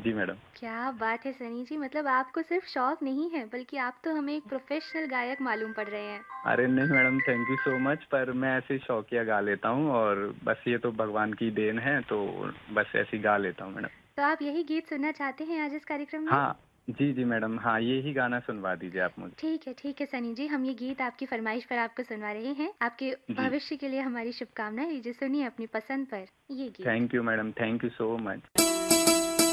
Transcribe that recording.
जी madam. क्या बात है सनी जी, मतलब आपको सिर्फ शौक नहीं है बल्कि आप तो हमें एक प्रोफेशनल गायक मालूम पड़ रहे हैं। अरे नहीं madam, thank you so much, पर मैं ऐसे ही शौकिया गा लेता हूँ और बस ये तो भगवान की देन है, तो बस ऐसे ही गा लेता हूँ मैडम। तो आप यही गीत सुनना चाहते हैं आज इस कार्यक्रम में? हाँ, जी, जी मैडम, हाँ, ये ही गाना सुनवा दीजिए आप मुझे। ठीक है सनी जी, हम ये गीत आपकी फरमाइश पर आपको सुनवा रहे हैं। आपके जी, भविष्य के लिए हमारी शुभकामनाएं। लीजिए सुनिए अपनी पसंद पर ये गीत। Thank you madam, thank you so much.